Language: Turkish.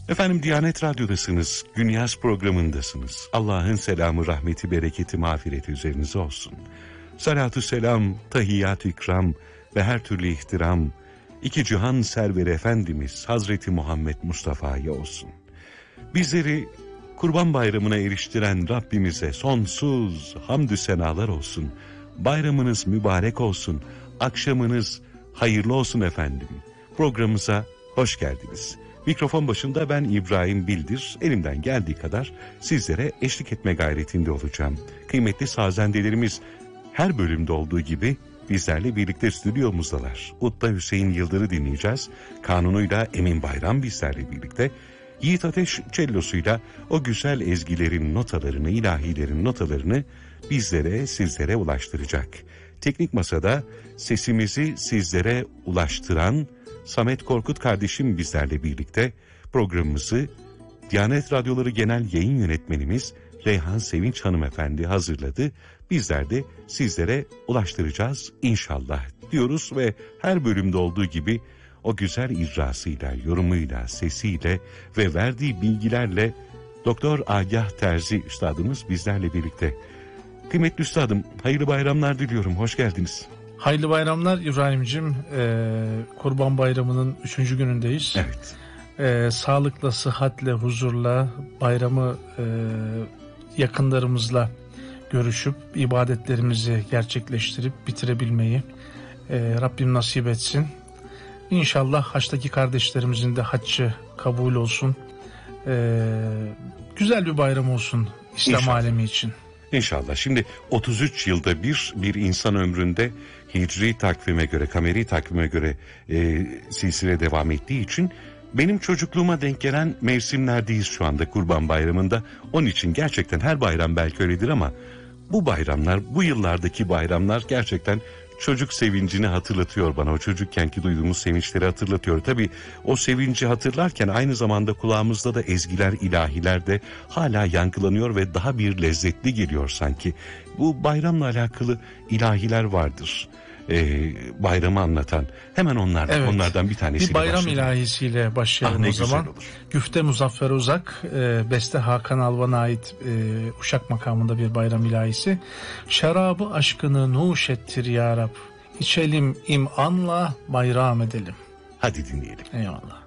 Efendim, Diyanet Radyo'dasınız, Günyas programındasınız. Allah'ın selamı, rahmeti, bereketi, mağfireti üzerinize olsun. Salatü selam, tahiyyat-ı ikram ve her türlü ihtiram, iki cihan serveri Efendimiz Hazreti Muhammed Mustafa'ya olsun. Bizleri Kurban Bayramı'na eriştiren Rabbimize sonsuz hamdü senalar olsun. Bayramınız mübarek olsun, akşamınız hayırlı olsun efendim. Programımıza hoş geldiniz. Mikrofon başında ben İbrahim Bildir, elimden geldiği kadar sizlere eşlik etme gayretinde olacağım. Kıymetli sazendelerimiz her bölümde olduğu gibi bizlerle birlikte stüdyomuzdalar. Utla Hüseyin Yıldır'ı dinleyeceğiz. Kanunuyla Emin Bayram bizlerle birlikte. Yiğit Ateş cellosuyla o güzel ezgilerin notalarını, ilahilerin notalarını bizlere, sizlere ulaştıracak. Teknik masada sesimizi sizlere ulaştıran Samet Korkut kardeşim bizlerle birlikte. Programımızı Diyanet Radyoları Genel Yayın Yönetmenimiz Reyhan Sevinç hanımefendi hazırladı. Bizler de sizlere ulaştıracağız inşallah diyoruz ve her bölümde olduğu gibi o güzel icrasıyla, yorumuyla, sesiyle ve verdiği bilgilerle Doktor Agah Terzi üstadımız bizlerle birlikte. Kıymetli üstadım, hayırlı bayramlar diliyorum, hoş geldiniz. Hayırlı bayramlar İbrahim'cim. Kurban Bayramı'nın 3. günündeyiz. Evet. Sağlıkla, sıhhatle, huzurla bayramı yakınlarımızla görüşüp ibadetlerimizi gerçekleştirip bitirebilmeyi Rabbim nasip etsin. İnşallah haçtaki kardeşlerimizin de haccı kabul olsun. Güzel bir bayram olsun İslam İnşallah. alemi için. İnşallah. Şimdi 33 yılda bir insan ömründe hicri takvime göre, kameri takvime göre silsile devam ettiği için benim çocukluğuma denk gelen mevsimlerdeyiz şu anda Kurban Bayramı'nda. Onun için gerçekten her bayram belki öyledir ama bu bayramlar, bu yıllardaki bayramlar gerçekten çocuk sevincini hatırlatıyor bana. O çocukkenki duyduğumuz sevinçleri hatırlatıyor. Tabii o sevinci hatırlarken aynı zamanda kulağımızda da ezgiler, ilahiler de hala yankılanıyor ve daha bir lezzetli geliyor sanki. Bu bayramla alakalı ilahiler vardır. Bayramı anlatan. Hemen onlardan bir tanesiyle bir bayram başlayalım. ilahisiyle başlayalım o zaman. Güfte Muzaffer Uzak, beste Hakan Alvan'a ait Uşak makamında bir bayram ilahisi. Şarabı aşkını nuş ettir ya Rab, İçelim imanla bayram edelim. Hadi dinleyelim. Eyvallah.